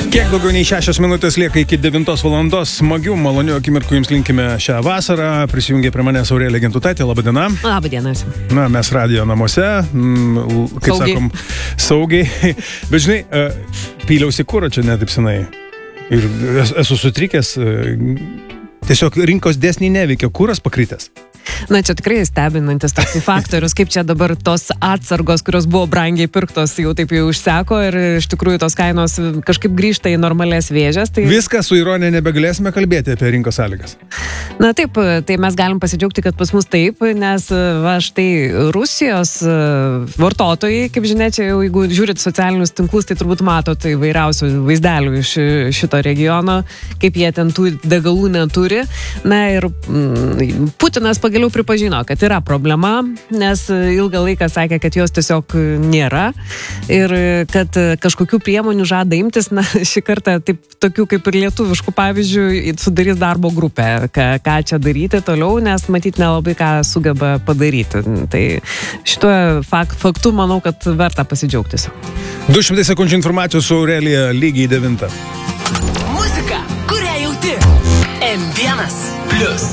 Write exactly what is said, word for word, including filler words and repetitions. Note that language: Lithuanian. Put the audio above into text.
Kiek daugiau nei šešios minutės lieka iki devintos valandos. Smagių, malonių akimirkų jums linkime šią vasarą. Prisijungė prie manęs Aurelija Gintutaitė. Labadiena. Labadiena. Na, mes radijo namuose, kaip Saugiai. sakom, saugiai. Bet žinai, pyliausi kūro čia netaip senai. Ir esu sutrikęs. Tiesiog rinkos dėsniai neveikia, kūras pakritęs. Na, čia tikrai stebinantis toks faktorius, kaip čia dabar tos atsargos, kurios buvo brangiai pirktos, jau taip jau užseko ir iš tikrųjų tos kainos kažkaip grįžta į normalias vėžes. Tai... Viską su ironija nebegalėsime kalbėti apie rinkos sąlygas. Na taip, tai mes galim pasidžiaugti, kad pas mus taip, nes va štai Rusijos vartotojai, kaip žinia, čia jau jeigu žiūrit socialinius tinklus, tai turbūt matote įvairiausių vaizdelių iš šito regiono, kaip jie ten tų degalų neturi. Na ir mm, Putinas pagaliau pripažino, kad yra problema, nes ilgą laiką sakė, kad jos tiesiog nėra ir kad kažkokių priemonių žada imtis, na, šį kartą taip, tokių kaip ir lietuviškų pavyzdžių, sudarys darbo grupę, ką, ką čia daryti toliau, nes matyt nelabai ką sugeba padaryti. Tai šituo fak, faktu manau, kad verta pasidžiaugtis. du šimtai sekundžių informacijos su Aurelija lygiai devintą. Muzika, kurią jauti. M vienas Plius.